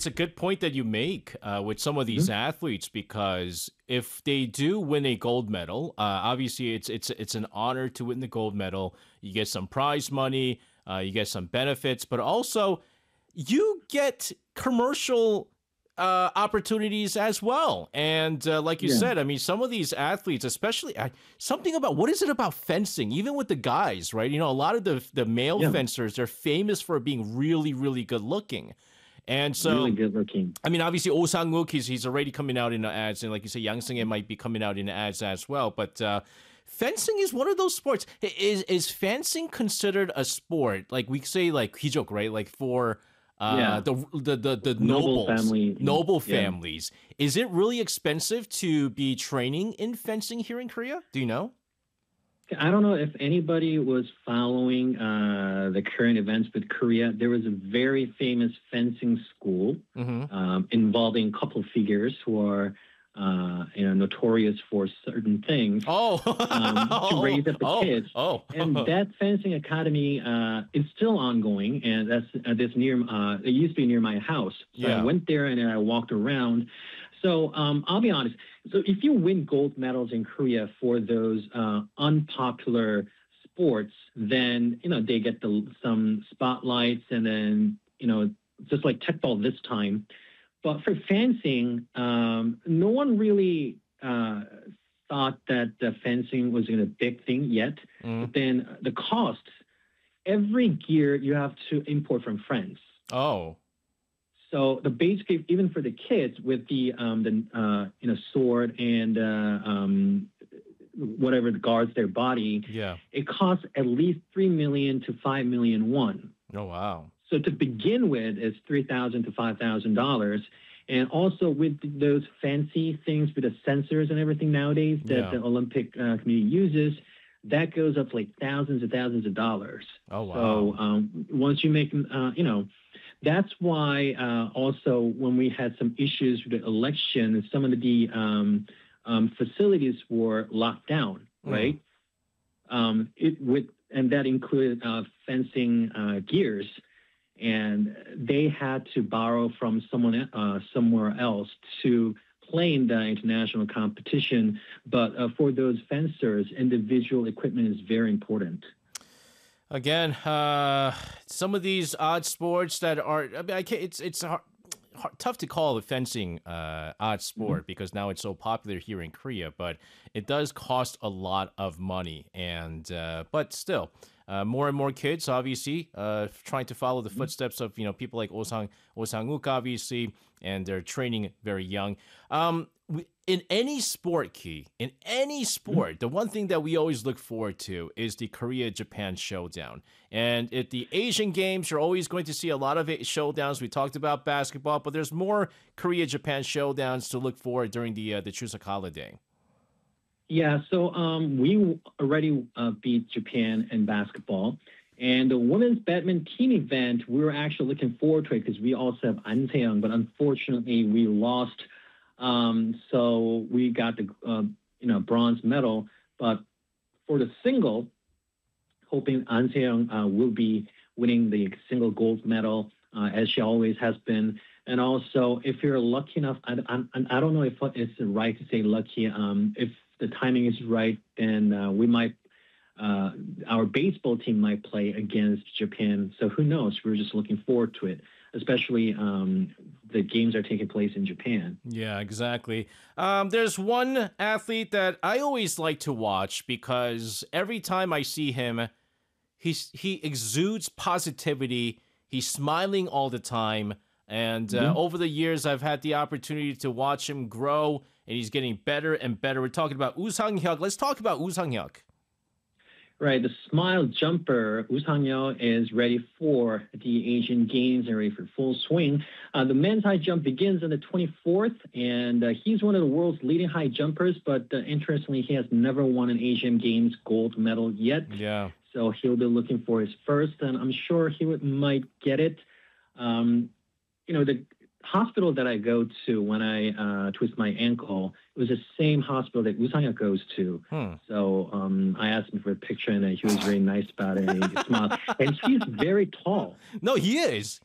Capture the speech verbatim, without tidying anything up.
it's a good point that you make uh, with some of these Mhm. athletes because if they do win a gold medal, uh, obviously it's it's it's an honor to win the gold medal. You get some prize money, uh, you get some benefits, but also you get commercial uh, opportunities as well. And uh, like you Yeah, said, I mean, some of these athletes, especially I, something about what is it about fencing, even with the guys, right? You know, a lot of the the male yeah, fencers, they're famous for being really, really good looking. And really so, good looking. I mean, obviously, Oh Sang-wook, he's, he's already coming out in the ads. And like you say, Yang Sung might be coming out in the ads as well. But uh, fencing is one of those sports. I- Is is fencing considered a sport? Like we say, like hijok, right? Like for uh, Yeah, the, the the the noble nobles, family. And noble yeah, families. Is it really expensive to be training in fencing here in Korea? Do you know? I don't know if anybody was following uh, the current events with Korea. There was a very famous fencing school Mm-hmm. um, involving couple figures who are, uh, you know, notorious for certain things Oh, um, to raise up the oh, kids. oh, And oh. that fencing academy uh, is still ongoing, and that's uh, this near. Uh, it used to be near my house, so I Yeah. went there and I walked around. So um, I'll be honest. So if you win gold medals in Korea for those uh, unpopular sports, then you know they get the some spotlights, and then you know just like techball this time. But for fencing, um, no one really uh, thought that the fencing was a big thing yet. Mm. But then the cost, every gear you have to import from France. Oh, So the basic, even for the kids, with the um, the uh, you know sword and uh, um, whatever guards their body, yeah. it costs at least three million to five million won. Oh, wow. So to begin with, it's three thousand to five thousand dollars, and also with those fancy things with the sensors and everything nowadays that Yeah. the Olympic uh, Committee uses, that goes up to like thousands and thousands of dollars. Oh, So wow. um, once you make, uh, you know, that's why uh, also when we had some issues with the election, some of the um, um, facilities were locked down, Mm. right? Um, it with and that included uh, fencing uh, gears, and they had to borrow from someone uh, somewhere else to play in the international competition. But uh, for those fencers, individual equipment is very important. Again, uh, some of these odd sports that are, I mean, I can't, it's it's hard, hard, tough to call the fencing uh, odd Mhm. sport because now it's so popular here in Korea, but it does cost a lot of money. And, uh, but still, uh, more and more kids, obviously, uh, trying to follow the Mhm. footsteps of, you know, people like Osang, Osang-wook, obviously, and they're training very young. Um, we- in any sport, Key, in any Mhm. sport, the one thing that we always look forward to is the Korea Japan showdown. And at the Asian Games, you're always going to see a lot of it- showdowns. We talked about basketball, but there's more Korea Japan showdowns to look for during the uh, the Chuseok holiday. Yeah, so um, we already uh, beat Japan in basketball. And the women's badminton team event, we were actually looking forward to it because we also have An Se-young, but unfortunately we lost. Um, so we got the uh, you know bronze medal. But for the single, hoping An Se-young uh, will be winning the single gold medal uh, as she always has been. And also, if you're lucky enough, I, I, I don't know if it's right to say lucky. Um, if the timing is right, then uh, we might, uh, our baseball team might play against Japan. So who knows? We're just looking forward to it, especially um, the games are taking place in Japan. Yeah, exactly. Um, there's one athlete that I always like to watch because every time I see him, he's he exudes positivity. He's smiling all the time, and uh, Mhm. over the years, I've had the opportunity to watch him grow, and he's getting better and better. We're talking about Woo Sang-hyuk. Let's talk about Woo Sang-hyuk. Right, the smile jumper, Woo Sang-yeol is ready for the Asian Games and ready for full swing. Uh, the men's high jump begins on the twenty-fourth, and uh, he's one of the world's leading high jumpers, but uh, interestingly, he has never won an Asian Games gold medal yet. Yeah. So he'll be looking for his first, and I'm sure he would, might get it. Um, you know, the hospital that I go to when I uh, twist my ankle, it was the same hospital that Usanya goes to. Hmm. So um, I asked him for a picture, and uh, he was very nice about it. And he smiled, and he's very tall. No, he is.